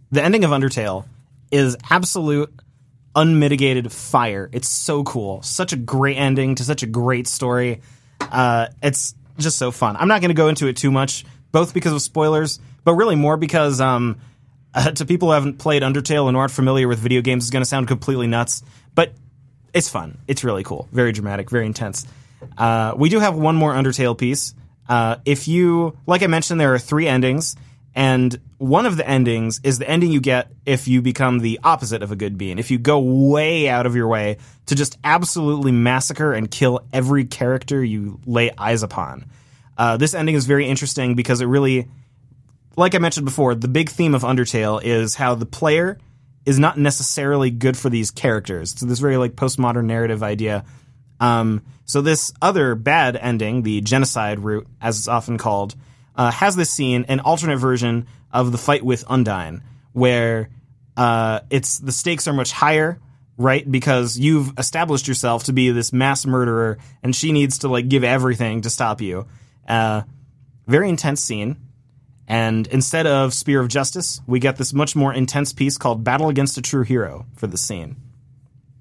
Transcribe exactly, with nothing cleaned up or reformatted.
the ending of Undertale is absolute unmitigated fire. It's so cool. Such a great ending to such a great story. Uh, it's just so fun. I'm not going to go into it too much, both because of spoilers, but really more because um, uh, to people who haven't played Undertale and aren't familiar with video games, it's going to sound completely nuts, but it's fun. It's really cool. Very dramatic, very intense. Uh, we do have one more Undertale piece. Uh, if you, like I mentioned, there are three endings, and one of the endings is the ending you get if you become the opposite of a good being. If you go way out of your way to just absolutely massacre and kill every character you lay eyes upon. Uh, this ending is very interesting because it really, like I mentioned before, the big theme of Undertale is how the player is not necessarily good for these characters. It's this very like postmodern narrative idea. Um, so this other bad ending, the genocide route, as it's often called, uh, has this scene, an alternate version of the fight with Undyne, where uh, it's the stakes are much higher, right? Because you've established yourself to be this mass murderer, and she needs to like give everything to stop you. Uh, very intense scene. And instead of Spear of Justice, we get this much more intense piece called Battle Against a True Hero for the scene.